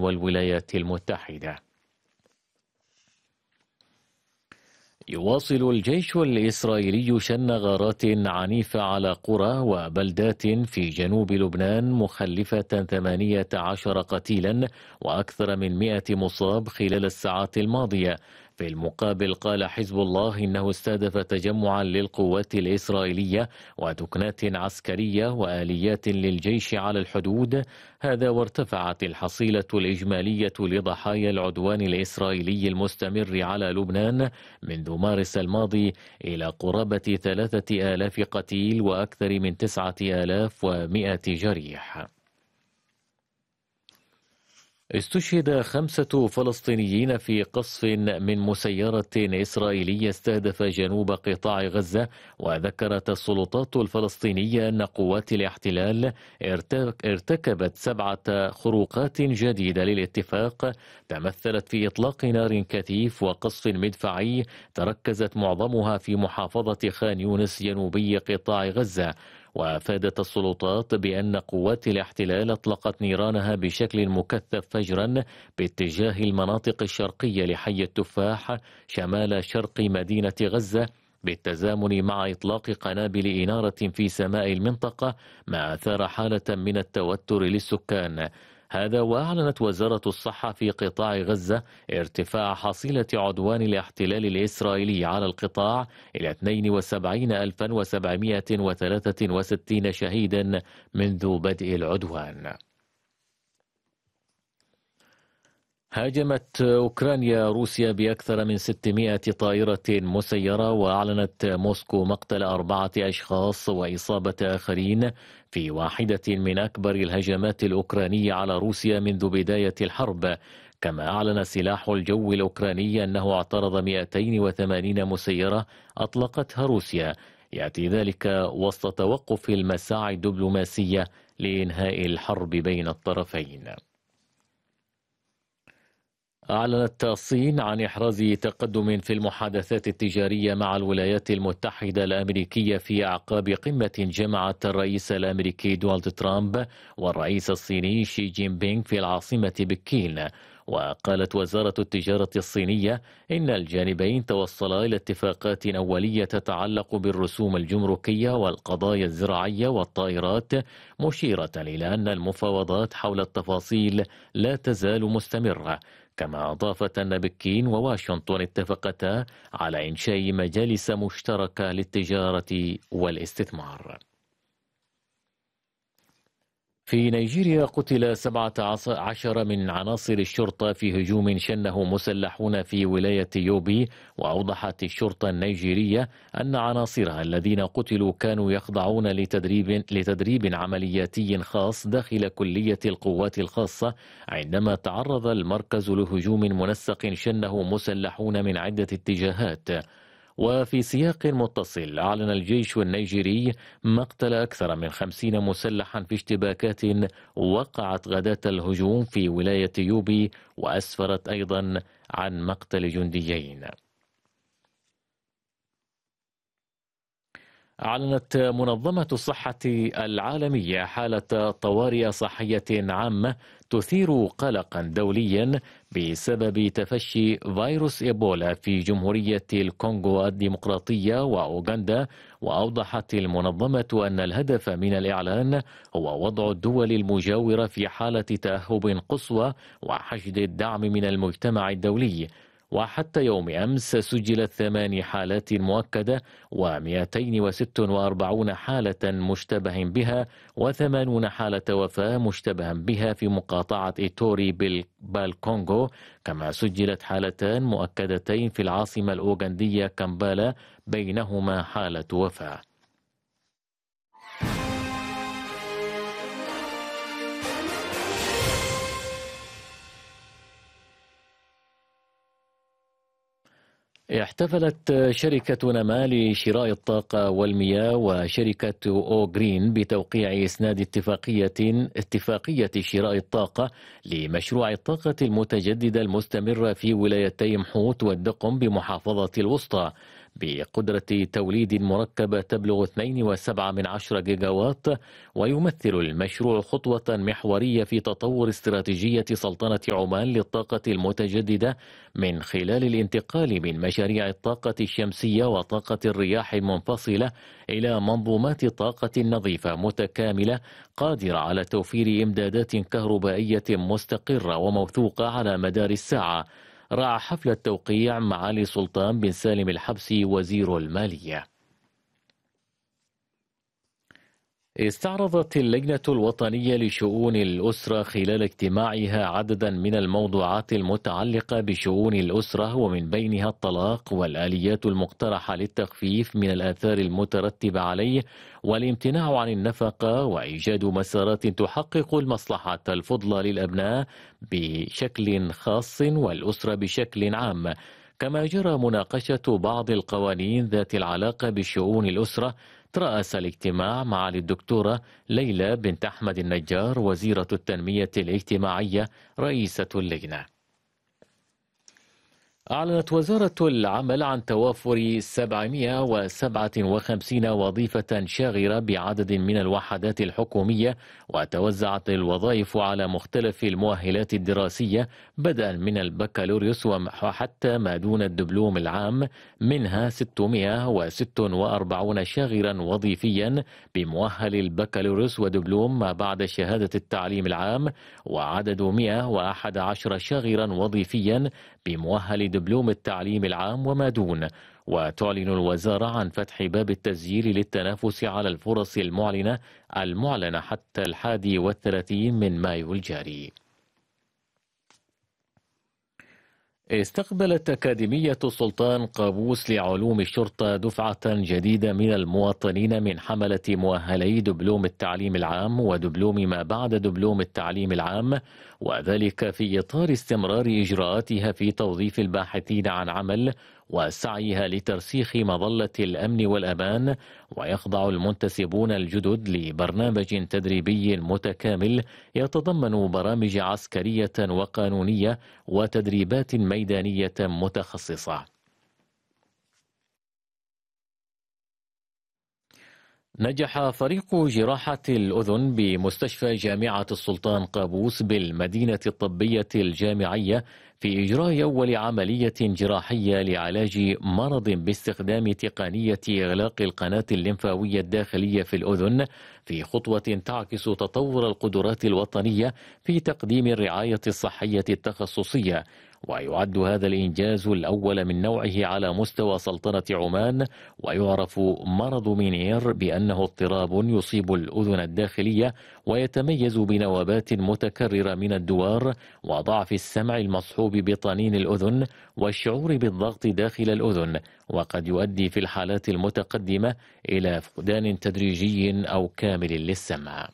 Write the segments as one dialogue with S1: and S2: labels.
S1: والولايات المتحدة. يواصل الجيش الإسرائيلي شن غارات عنيفة على قرى وبلدات في جنوب لبنان مخلفة 18 قتيلا وأكثر من 100 مصاب خلال الساعات الماضية. في المقابل قال حزب الله إنه استهدف تجمعا للقوات الإسرائيلية ودكنات عسكرية وآليات للجيش على الحدود، هذا وارتفعت الحصيلة الإجمالية لضحايا العدوان الإسرائيلي المستمر على لبنان منذ مارس الماضي إلى قرابة 3000 قتيل وأكثر من 9100 جريح. استشهد 5 فلسطينيين في قصف من مسيرة إسرائيلية استهدف جنوب قطاع غزة، وذكرت السلطات الفلسطينية أن قوات الاحتلال ارتكبت 7 خروقات جديدة للاتفاق تمثلت في إطلاق نار كثيف وقصف مدفعي تركزت معظمها في محافظة خان يونس جنوبي قطاع غزة. وأفادت السلطات بأن قوات الاحتلال أطلقت نيرانها بشكل مكثف فجرا باتجاه المناطق الشرقية لحي التفاح شمال شرق مدينة غزة، بالتزامن مع إطلاق قنابل إنارة في سماء المنطقة، ما أثار حالة من التوتر للسكان. هذا وأعلنت وزارة الصحة في قطاع غزة ارتفاع حصيلة عدوان الاحتلال الإسرائيلي على القطاع إلى 72763 شهيدا منذ بدء العدوان. هاجمت أوكرانيا روسيا بأكثر من 600 طائرة مسيرة، وأعلنت موسكو مقتل 4 أشخاص وإصابة آخرين في واحدة من أكبر الهجمات الأوكرانية على روسيا منذ بداية الحرب. كما أعلن سلاح الجو الأوكراني أنه اعترض 280 مسيرة أطلقتها روسيا. يأتي ذلك وسط توقف المساعي الدبلوماسية لإنهاء الحرب بين الطرفين. أعلنت الصين عن إحراز تقدم في المحادثات التجارية مع الولايات المتحدة الأمريكية في أعقاب قمة جمعت الرئيس الأمريكي دونالد ترامب والرئيس الصيني شي جين بينغ في العاصمة بكين. وقالت وزارة التجارة الصينية إن الجانبين توصلا إلى اتفاقات أولية تتعلق بالرسوم الجمركية والقضايا الزراعية والطائرات، مشيرة إلى أن المفاوضات حول التفاصيل لا تزال مستمرة. كما أضافت أن بكين وواشنطن اتفقتا على إنشاء مجالس مشتركة للتجارة والاستثمار. في نيجيريا قتل 17 من عناصر الشرطة في هجوم شنه مسلحون في ولاية يوبي. وأوضحت الشرطة النيجيرية أن عناصرها الذين قتلوا كانوا يخضعون لتدريب عملياتي خاص داخل كلية القوات الخاصة، عندما تعرض المركز لهجوم منسق شنه مسلحون من عدة اتجاهات. وفي سياق متصل أعلن الجيش النيجيري مقتل أكثر من 50 مسلحا في اشتباكات وقعت غداة الهجوم في ولاية يوبي، وأسفرت أيضا عن مقتل جنديين. أعلنت منظمة الصحة العالمية حالة طوارئ صحية عامة تثير قلقا دوليا بسبب تفشي فيروس إيبولا في جمهورية الكونغو الديمقراطية وأوغندا. وأوضحت المنظمة أن الهدف من الإعلان هو وضع الدول المجاورة في حالة تأهب قصوى وحشد الدعم من المجتمع الدولي. وحتى يوم أمس سجلت 8 حالات مؤكدة و246 حالة مشتبه بها و80 حالة وفاة مشتبه بها في مقاطعة إيتوري بالكونغو. كما سجلت حالتان مؤكدتين في العاصمة الأوغندية كامبالا، بينهما حالة وفاة. احتفلت شركة نما لشراء الطاقة والمياه وشركة أو جرين بتوقيع إسناد اتفاقية شراء الطاقة لمشروع الطاقة المتجددة المستمرة في ولايتي محوت والدقم بمحافظة الوسطى. بقدرة توليد مركبة تبلغ 2.7 جيجا واط، ويمثل المشروع خطوة محورية في تطور استراتيجية سلطنة عمان للطاقة المتجددة من خلال الانتقال من مشاريع الطاقة الشمسية وطاقة الرياح المنفصلة إلى منظومات طاقة نظيفة متكاملة قادرة على توفير إمدادات كهربائية مستقرة وموثوقة على مدار الساعة. رعى حفل التوقيع معالي سلطان بن سالم الحبسي وزير المالية. استعرضت اللجنة الوطنية لشؤون الأسرة خلال اجتماعها عددا من الموضوعات المتعلقة بشؤون الأسرة، ومن بينها الطلاق والآليات المقترحة للتخفيف من الآثار المترتبة عليه، والامتناع عن النفقة، وإيجاد مسارات تحقق المصلحة الفضلى للأبناء بشكل خاص والأسرة بشكل عام. كما جرى مناقشة بعض القوانين ذات العلاقة بشؤون الأسرة. ترأس الاجتماع معالي الدكتورة ليلى بنت أحمد النجار وزيرة التنمية الاجتماعية رئيسة اللجنة. أعلنت وزارة العمل عن توافر 757 وظيفة شاغرة بعدد من الوحدات الحكومية، وتوزعت الوظائف على مختلف المؤهلات الدراسية بدءا من البكالوريوس وحتى ما دون الدبلوم العام، منها 646 شاغرا وظيفيا بمؤهل البكالوريوس ودبلوم ما بعد شهادة التعليم العام، وعدد 111 شاغرا وظيفيا بمؤهل دبلوم التعليم العام وما دون. وتعلن الوزارة عن فتح باب التسجيل للتنافس على الفرص المعلنة حتى 31 من مايو الجاري. استقبلت أكاديمية السلطان قابوس لعلوم الشرطة دفعة جديدة من المواطنين من حملة مؤهلي دبلوم التعليم العام ودبلوم ما بعد دبلوم التعليم العام، وذلك في إطار استمرار إجراءاتها في توظيف الباحثين عن عمل وسعيها لترسيخ مظلة الأمن والأمان. ويخضع المنتسبون الجدد لبرنامج تدريبي متكامل يتضمن برامج عسكرية وقانونية وتدريبات ميدانية متخصصة. نجح فريق جراحة الأذن بمستشفى جامعة السلطان قابوس بالمدينة الطبية الجامعية في إجراء أول عملية جراحية لعلاج مرض باستخدام تقنية إغلاق القناة الليمفاوية الداخلية في الأذن، في خطوة تعكس تطور القدرات الوطنية في تقديم الرعاية الصحية التخصصية. ويعد هذا الإنجاز الأول من نوعه على مستوى سلطنة عمان. ويعرف مرض مينير بأنه اضطراب يصيب الأذن الداخلية، ويتميز بنوبات متكررة من الدوار وضعف السمع المصحوب بطنين الأذن والشعور بالضغط داخل الأذن، وقد يؤدي في الحالات المتقدمة إلى فقدان تدريجي أو كامل للسمع.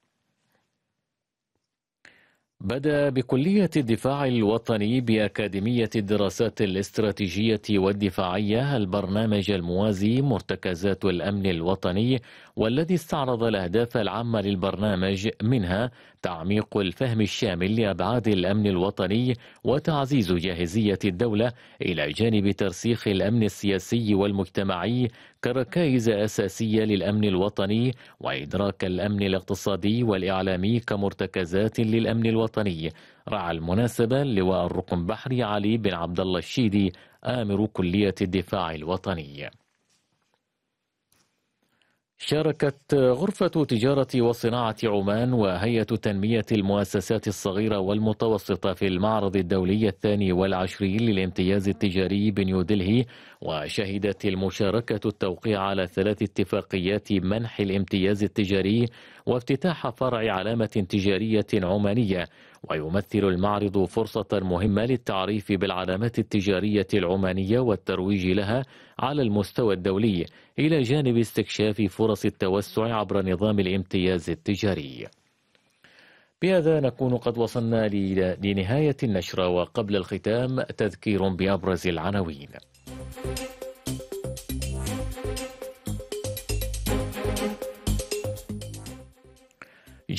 S1: بدأ بكلية الدفاع الوطني بأكاديمية الدراسات الاستراتيجية والدفاعية البرنامج الموازي مرتكزات الأمن الوطني، والذي استعرض الأهداف العامة للبرنامج، منها تعميق الفهم الشامل لأبعاد الأمن الوطني وتعزيز جاهزية الدولة، إلى جانب ترسيخ الأمن السياسي والمجتمعي كركائز أساسية للأمن الوطني، وإدراك الأمن الاقتصادي والإعلامي كمرتكزات للأمن الوطني. رعى المناسبة لواء الركن بحري علي بن عبد الله الشيدي آمر كلية الدفاع الوطني. شاركت غرفة تجارة وصناعة عمان وهيئة تنمية المؤسسات الصغيرة والمتوسطة في المعرض الدولي 22 للامتياز التجاري بنيودلهي، وشهدت المشاركة التوقيع على 3 اتفاقيات منح الامتياز التجاري وافتتاح فرع علامة تجارية عمانية. ويمثل المعرض فرصة مهمة للتعريف بالعلامات التجارية العمانية والترويج لها على المستوى الدولي، إلى جانب استكشاف فرص التوسع عبر نظام الامتياز التجاري. بهذا نكون قد وصلنا لنهاية النشرة، وقبل الختام تذكير بأبرز العناوين.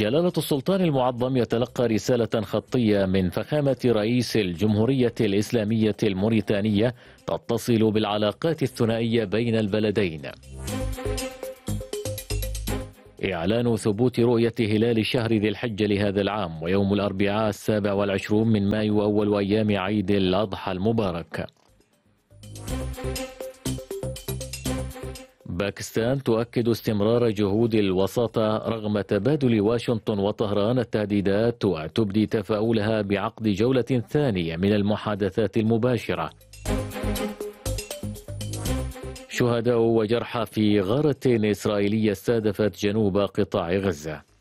S1: جلالة السلطان المعظم يتلقى رسالة خطية من فخامة رئيس الجمهورية الإسلامية الموريتانية تتصل بالعلاقات الثنائية بين البلدين. إعلان ثبوت رؤية هلال شهر ذي الحجة لهذا العام، ويوم الأربعاء 27 من مايو أول أيام عيد الأضحى المبارك. باكستان تؤكد استمرار جهود الوساطة رغم تبادل واشنطن وطهران التهديدات، وتبدي تفاؤلها بعقد جولة ثانية من المحادثات المباشرة. شهداء وجرحى في غارة إسرائيلية استهدفت جنوب قطاع غزة.